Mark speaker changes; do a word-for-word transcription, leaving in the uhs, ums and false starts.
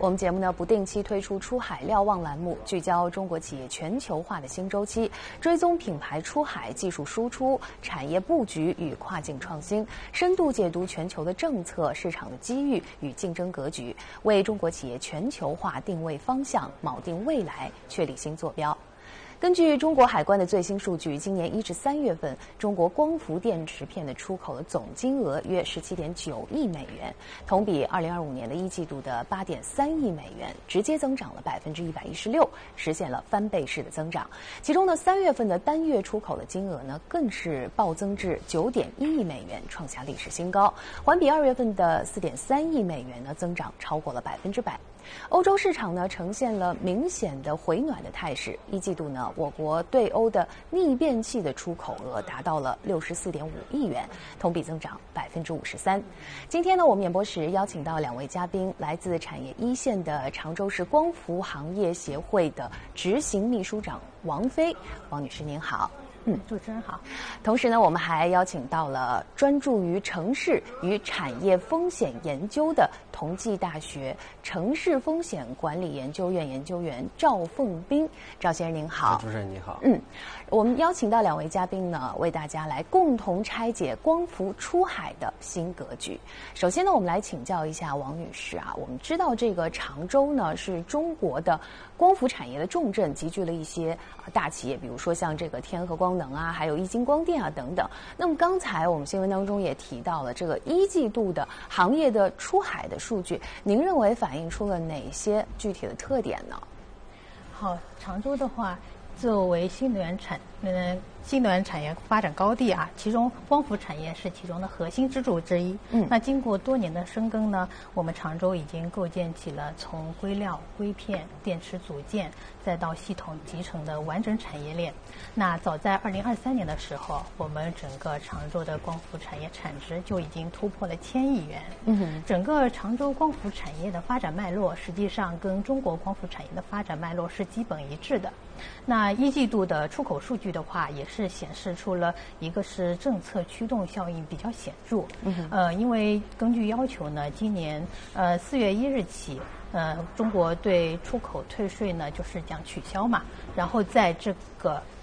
Speaker 1: 我们节目呢不定期推出出海瞭望栏目，聚焦中国企业全球化的新周期，追踪品牌出海、技术输出、产业布局与跨境创新，深度解读全球的政策、市场的机遇与竞争格局，为中国企业全球化定位方向、锚定未来、确立新坐标。根据中国海关的最新数据，今年一至三月份，中国光伏电池片的出口的总金额约十七点九亿美元，同比二零二五年的一季度的八点三亿美元，直接增长了百分之一百一十六，实现了翻倍式的增长。其中呢，三月份的单月出口的金额呢，更是暴增至九点一亿美元，创下历史新高，环比二月份的四点三亿美元呢，增长超过了百分之百。欧洲市场呢呈现了明显的回暖的态势，一季度呢，我国对欧的逆变器的出口额达到了六十四点五亿元，同比增长百分之五十三。今天呢，我们演播室邀请到两位嘉宾，来自产业一线的常州市光伏行业协会的执行秘书长王飞，王女士您好。
Speaker 2: 嗯，主持人好。
Speaker 1: 同时呢，我们还邀请到了专注于城市与产业风险研究的同济大学城市风险管理研究院研究员赵凤斌。赵先生您好。
Speaker 3: 主持人你好。
Speaker 1: 嗯，我们邀请到两位嘉宾呢，为大家来共同拆解光伏出海的新格局。首先呢，我们来请教一下王女士啊，我们知道这个常州呢是中国的光伏产业的重镇，集聚了一些大企业，比如说像这个天合光能啊，还有一金光电啊等等。那么刚才我们新闻当中也提到了这个一季度的行业的出海的数据，您认为反映出了哪些具体的特点呢？
Speaker 2: 好，常州的话，作为新能源产呃新能源产业发展高地啊，其中光伏产业是其中的核心支柱之一。嗯，那经过多年的深耕呢，我们常州已经构建起了从硅料、硅片、电池组件，再到系统集成的完整产业链。那早在二零二三年的时候，我们整个常州的光伏产业产值就已经突破了千亿元。嗯，整个常州光伏产业的发展脉络，实际上跟中国光伏产业的发展脉络是基本一致的。那一季度的出口数据的话，也是显示出了一个是政策驱动效应比较显著。嗯，呃，因为根据要求呢，今年呃四月一日起，呃，中国对出口退税呢就是将取消嘛，然后在这个